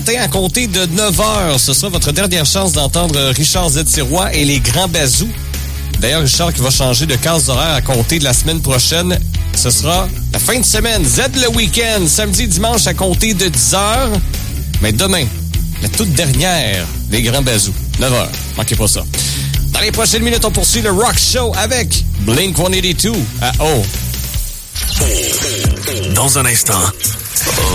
À compter de 9h, ce sera votre dernière chance d'entendre Richard Z. Sirois et les Grands Bazous. D'ailleurs, Richard qui va changer de case horaire à compter de la semaine prochaine. Ce sera la fin de semaine, Z le week-end, samedi, dimanche à compter de 10h. Mais demain, la toute dernière des Grands Bazous, 9h. Manquez pas ça. Dans les prochaines minutes, on poursuit le Rock Show avec Blink-182 à O. Dans un instant...